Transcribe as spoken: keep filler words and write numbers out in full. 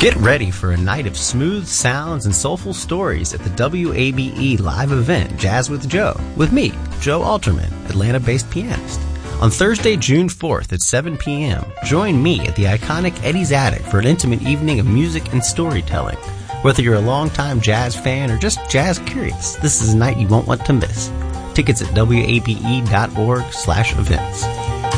Get ready for a night of smooth sounds and soulful stories at the W A B E live event Jazz with Joe, with me, Joe Alterman, Atlanta-based pianist. On Thursday, June fourth at seven p.m., join me at the iconic Eddie's Attic for an intimate evening of music and storytelling. Whether you're a longtime jazz fan or just jazz curious, this is a night you won't want to miss. Tickets at W A B E dot org slash events.